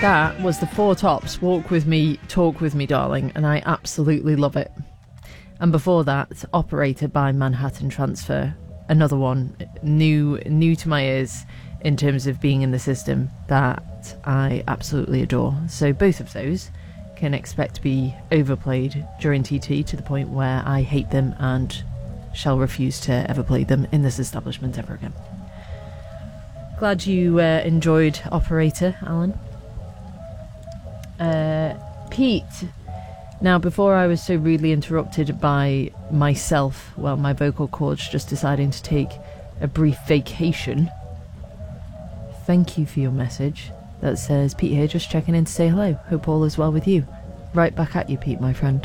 That was the Four Tops, Walk With Me, Talk With Me, Darling, and I absolutely love it. And before that, Operator by Manhattan Transfer, another one new to my ears in terms of being in the system that I absolutely adore. So both of those can expect to be overplayed during TT to the point where I hate them and shall refuse to ever play them in this establishment ever again. Glad you enjoyed Operator, Alan. Pete. Now, before I was so rudely interrupted by myself, well, my vocal cords just deciding to take a brief vacation, thank you for your message that says, Pete here, just checking in to say hello. Hope all is well with you. Right back at you, Pete, my friend.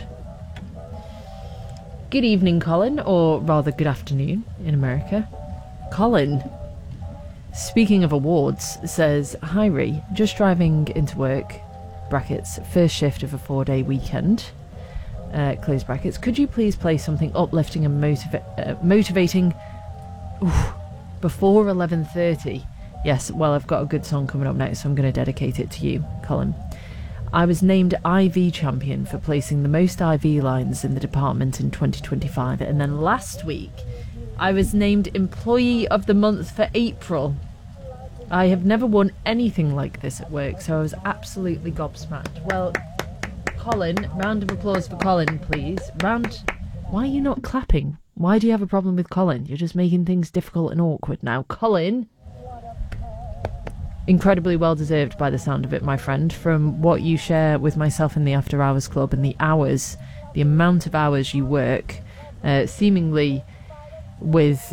Good evening, Colin, or rather good afternoon in America. Colin, speaking of awards, says, Hi, Ree, just driving into work, brackets, first shift of a 4-day weekend, close brackets. Could you please play something uplifting and motivating before 11:30? Yes, well, I've got a good song coming up next, so I'm going to dedicate it to you, Colin. I was named IV champion for placing the most IV lines in the department in 2025, and then last week I was named Employee of the Month for April. I have never won anything like this at work, so I was absolutely gobsmacked. Well, Colin, round of applause for Colin, please. Why are you not clapping? Why do you have a problem with Colin? You're just making things difficult and awkward now. Colin, incredibly well deserved by the sound of it, my friend, from what you share with myself in the After Hours Club and the amount of hours you work, seemingly with,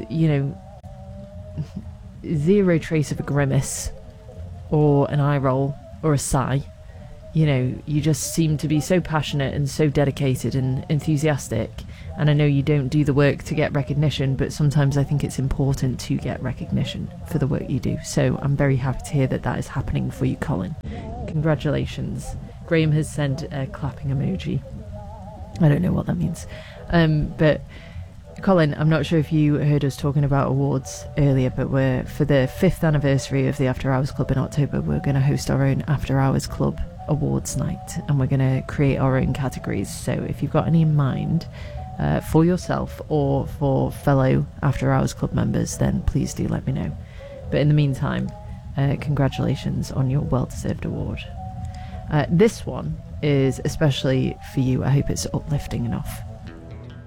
zero trace of a grimace or an eye roll or a sigh. You just seem to be so passionate and so dedicated and enthusiastic, and I know you don't do the work to get recognition, but sometimes I think it's important to get recognition for the work you do. So I'm very happy to hear that is happening for you, Colin. Congratulations. Graham has sent a clapping emoji. I don't know what that means, but Colin, I'm not sure if you heard us talking about awards earlier, but we're, for the 5th anniversary of the After Hours Club in October, we're going to host our own After Hours Club awards night, and we're going to create our own categories. So if you've got any in mind for yourself or for fellow After Hours Club members, then please do let me know. But in the meantime, congratulations on your well-deserved award. This one is especially for you. I hope it's uplifting enough.